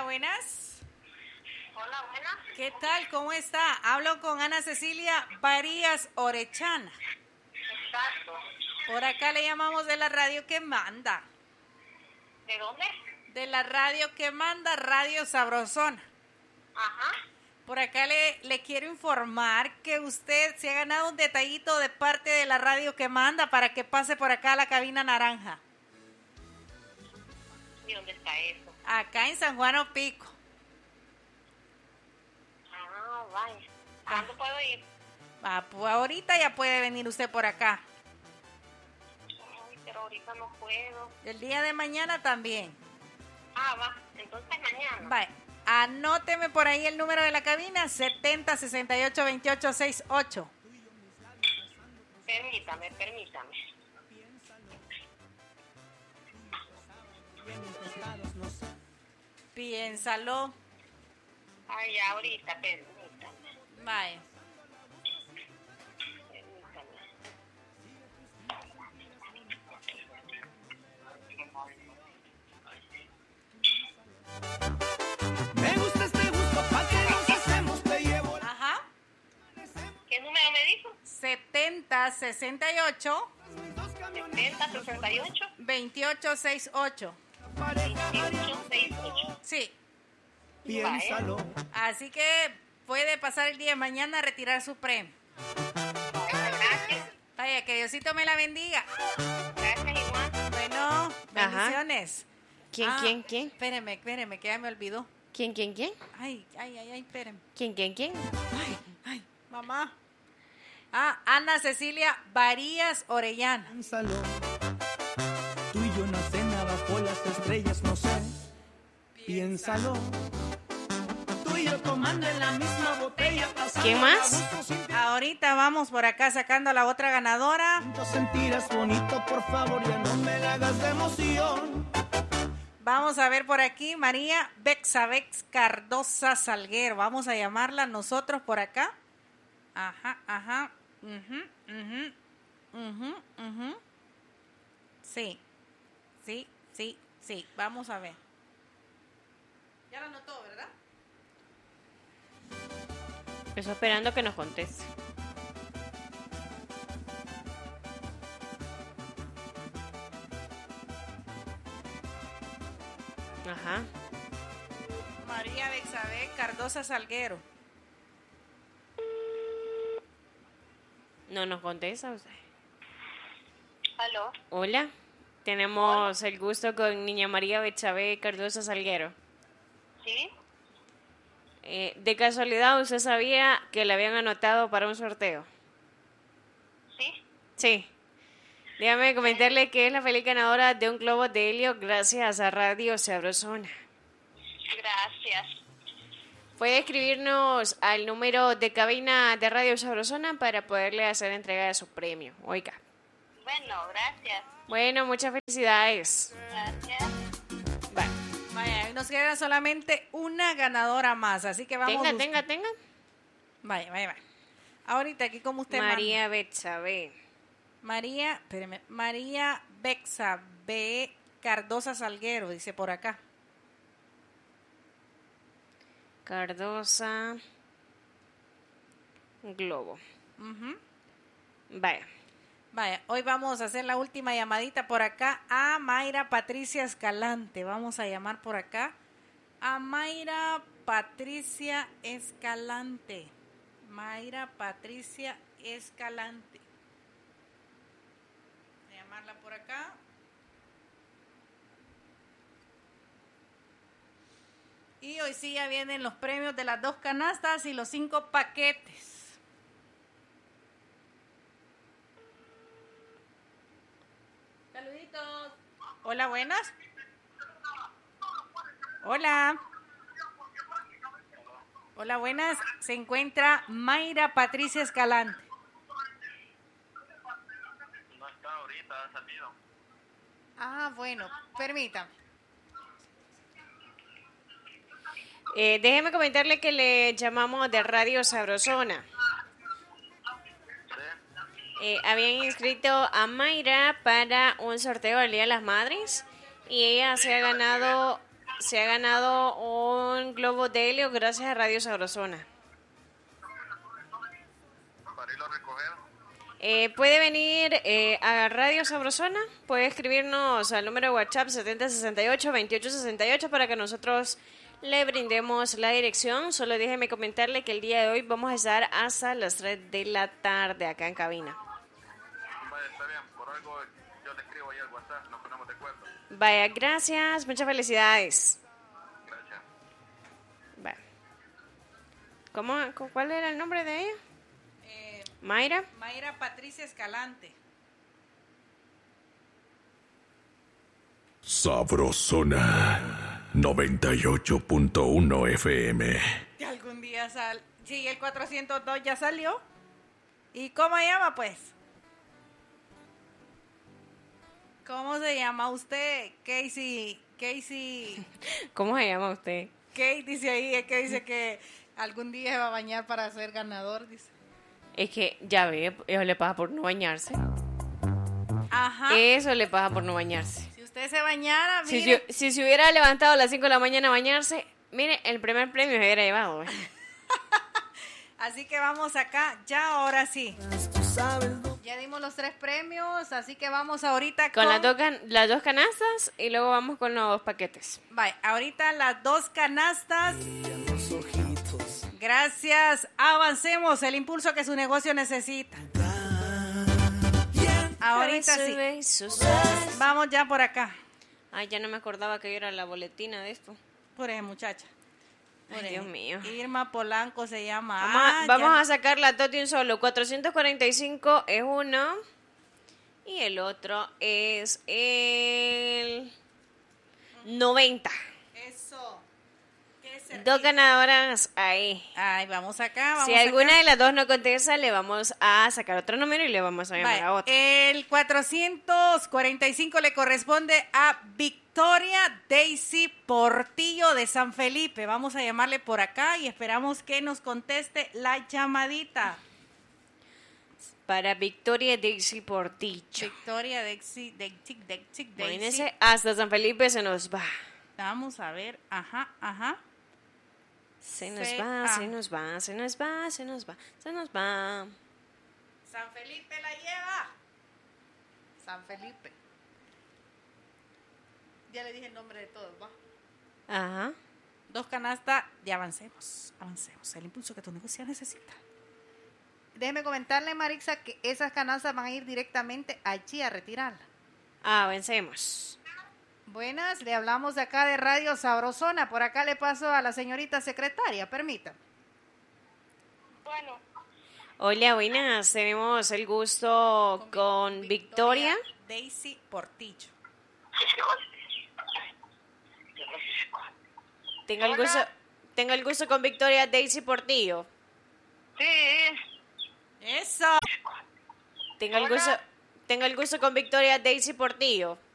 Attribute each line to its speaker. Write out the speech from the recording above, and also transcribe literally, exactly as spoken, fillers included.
Speaker 1: Hola, buenas.
Speaker 2: Hola, buenas.
Speaker 1: ¿Qué tal? ¿Cómo está? Hablo con Ana Cecilia Varías Orechana.
Speaker 2: Exacto.
Speaker 1: Por acá le llamamos de la radio que manda.
Speaker 2: ¿De dónde?
Speaker 1: De la radio que manda, Radio Sabrosona.
Speaker 2: Ajá.
Speaker 1: Por acá le, le quiero informar que usted se ha ganado un detallito de parte de la radio que manda para que pase por acá a la cabina naranja.
Speaker 2: ¿Y dónde está eso?
Speaker 1: Acá en San Juan Opico.
Speaker 2: Ah, vaya. ¿A dónde puedo ir?
Speaker 1: Ah, pues ahorita ya puede venir usted por acá.
Speaker 2: Ay, pero ahorita no puedo.
Speaker 1: El día de mañana también.
Speaker 2: Ah, va. Entonces mañana.
Speaker 1: Vaya, anóteme por ahí el número de la cabina, setenta sesenta y ocho veintiocho sesenta y ocho.
Speaker 2: Permítame, permítame.
Speaker 1: Piénsalo.
Speaker 2: Ay, ya, ahorita, permítame.
Speaker 1: Vaya.
Speaker 2: Permítame.
Speaker 3: Me gusta este gusto, pa' que nos hacemos, te llevo.
Speaker 1: Ajá.
Speaker 2: ¿Qué número me dijo?
Speaker 1: setenta sesenta y ocho
Speaker 2: setenta sesenta y ocho
Speaker 1: veintiocho sesenta y ocho.
Speaker 2: veintiocho sesenta y ocho.
Speaker 1: Sí.
Speaker 3: Piénsalo.
Speaker 1: Así que puede pasar el día de mañana a retirar su premio.
Speaker 2: Gracias.
Speaker 1: Vaya, que Diosito me la bendiga.
Speaker 2: Gracias, igual.
Speaker 1: Bueno, bendiciones.
Speaker 4: ¿Quién,
Speaker 1: Ah,
Speaker 4: quién, quién?
Speaker 1: Espéreme, espéreme, que ya me olvidó.
Speaker 4: ¿Quién, quién, quién?
Speaker 1: Ay, ay, ay, ay, espéreme.
Speaker 4: ¿Quién, quién, quién?
Speaker 1: Ay, ay, mamá. Ah, Ana Cecilia Varías Orellana.
Speaker 3: Piénsalo. Tú y yo no sé nada bajo las estrellas, no sé. Piénsalo. Tú y yo tomando en la misma botella. pasando
Speaker 4: ¿Quién más?
Speaker 3: a gusto sin
Speaker 1: Ahorita vamos por acá sacando a la otra ganadora.
Speaker 3: te sentirás bonito, por favor, ya no me la hagas de emoción.
Speaker 1: Vamos a ver por aquí, María Bexabex Cardosa Salguero. Vamos a llamarla nosotros por acá. Ajá, ajá. Ujú, ujú, ujú, ujú. Sí, sí, sí, sí. Vamos a ver. Ya la anotó, ¿verdad?
Speaker 4: Estoy esperando que nos conteste. Ajá.
Speaker 1: María Bexabex Cardosa Salguero.
Speaker 4: No nos contesta usted.
Speaker 2: ¿Aló?
Speaker 4: Hola. Tenemos el gusto con Niña María Bechabé Cardosa Salguero.
Speaker 2: ¿Sí?
Speaker 4: Eh, de casualidad, ¿usted sabía que le habían anotado para un sorteo?
Speaker 2: ¿Sí?
Speaker 4: Sí. Déjame comentarle que es la feliz ganadora de un globo de helio gracias a Radio Sabrosona.
Speaker 2: Gracias.
Speaker 4: Puede escribirnos al número de cabina de Radio Sabrosona para poderle hacer entrega de su premio. Oiga.
Speaker 2: Bueno, gracias.
Speaker 4: Bueno, muchas felicidades.
Speaker 2: Gracias.
Speaker 4: Vale.
Speaker 1: Vaya, hoy nos queda solamente una ganadora más, así que vamos.
Speaker 4: Tenga,
Speaker 1: bus-
Speaker 4: tenga, tenga.
Speaker 1: Vaya, vaya, vaya. Ahorita aquí como usted
Speaker 4: María Betsabe.
Speaker 1: manda. María, espéreme, María Bexa B. Cardosa Salguero, dice por acá.
Speaker 4: Cardosa. Globo.
Speaker 1: Ujú.
Speaker 4: Vaya.
Speaker 1: Vaya, hoy vamos a hacer la última llamadita por acá a Mayra Patricia Escalante. Vamos a llamar por acá a Mayra Patricia Escalante. Mayra Patricia Escalante. Voy a llamarla por acá. Y hoy sí ya vienen los premios de las dos canastas y los cinco paquetes. Saluditos. Hola, buenas. Hola. Hola, buenas. Se encuentra Mayra Patricia Escalante.
Speaker 5: No está ahorita, ha salido.
Speaker 1: Ah, bueno, permítame.
Speaker 4: Eh, déjeme comentarle que le llamamos de Radio Sabrosona. Eh, habían inscrito a Mayra para un sorteo del Día de las Madres y ella se ha ganado se ha ganado un globo de helio gracias a Radio Sabrosona.
Speaker 5: Para irlo a recoger.
Speaker 4: Eh, puede venir eh, a Radio Sabrosona, puede escribirnos al número de WhatsApp setenta sesenta y ocho veintiocho sesenta y ocho para que nosotros le brindemos la dirección. Solo déjeme comentarle que el día de hoy vamos a estar hasta las tres de la tarde acá en cabina.
Speaker 5: Vaya, está bien. Por algo yo le escribo ahí al WhatsApp. Nos ponemos de acuerdo.
Speaker 4: Vaya, gracias, muchas felicidades.
Speaker 5: Gracias.
Speaker 4: Vaya. ¿Cómo, cu- ¿Cuál era el nombre de ella?
Speaker 1: Eh,
Speaker 4: Mayra.
Speaker 1: Mayra Patricia Escalante.
Speaker 6: Sabrosona noventa y ocho punto uno F M.
Speaker 1: Que algún día sal... Sí, el cuatrocientos dos ya salió. ¿Y cómo se llama, pues? ¿Cómo se llama usted? Casey... Casey...
Speaker 4: ¿Cómo se llama usted?
Speaker 1: Kate dice ahí, es que dice que algún día se va a bañar para ser ganador, dice.
Speaker 4: Es que, ya ve, eso le pasa por no bañarse.
Speaker 1: Ajá.
Speaker 4: Eso le pasa por no bañarse.
Speaker 1: Si usted se bañara,
Speaker 4: Si,
Speaker 1: mire...
Speaker 4: se- si se hubiera levantado a las cinco de la mañana a bañarse, mire, el primer premio se hubiera llevado. ¿eh?
Speaker 1: Así que vamos acá, ya ahora sí. Ya dimos los tres premios, así que vamos ahorita con...
Speaker 4: Con las dos, can- las dos canastas y luego vamos con los dos paquetes.
Speaker 1: Vale, ahorita las dos canastas. Gracias, avancemos, el impulso que su negocio necesita. Ahorita sí. Vamos ya por acá.
Speaker 4: Ay, ya no me acordaba que yo era la boletina de esto.
Speaker 1: Por ahí, muchacha. Por
Speaker 4: Ay,
Speaker 1: ahí.
Speaker 4: Dios mío.
Speaker 1: Irma Polanco se llama.
Speaker 4: Vamos, a,
Speaker 1: Ah,
Speaker 4: vamos
Speaker 1: ya.
Speaker 4: a sacar las dos de un solo. cuatrocientos cuarenta y cinco es uno. Y el otro es el noventa.
Speaker 1: Eso. Qué cerquita.
Speaker 4: Dos ganadoras ahí.
Speaker 1: Ay, vamos acá, vamos
Speaker 4: Si alguna
Speaker 1: acá.
Speaker 4: de las dos no contesta, le vamos a sacar otro número y le vamos a llamar
Speaker 1: Vale,
Speaker 4: a otro.
Speaker 1: el cuatrocientos cuarenta y cinco le corresponde a Victoria Daisy Portillo de San Felipe. Vamos a llamarle por acá y esperamos que nos conteste la llamadita.
Speaker 4: Para Victoria Daisy Portillo.
Speaker 1: Victoria Daisy, Daisy, Daisy, Daisy.
Speaker 4: Imagínense, hasta San Felipe se nos va.
Speaker 1: Vamos a ver, ajá, ajá.
Speaker 4: Se nos
Speaker 1: Se-
Speaker 4: va,
Speaker 1: ah.
Speaker 4: se nos va, se nos va, se nos va, se nos va.
Speaker 1: San Felipe la lleva. San Felipe. Ya le dije el nombre de todos, va.
Speaker 4: Ajá.
Speaker 1: Dos canastas y avancemos, avancemos. El impulso que tu negocio necesita. Déjeme comentarle, Marixa, que esas canastas van a ir directamente allí a retirarla.
Speaker 4: Avancemos.
Speaker 1: Buenas, le hablamos de acá de Radio Sabrosona. Por acá le paso a la señorita secretaria, permítame.
Speaker 2: Bueno,
Speaker 4: Hola, buenas. Tenemos el gusto con, Victoria.
Speaker 1: Daisy Portillo.
Speaker 4: Tengo el
Speaker 2: Hola.
Speaker 4: gusto, tengo el gusto con Victoria Daisy Portillo.
Speaker 2: sí,
Speaker 1: Eso.
Speaker 4: Tengo el
Speaker 2: Hola.
Speaker 4: gusto, tengo el gusto con Victoria Daisy Portillo.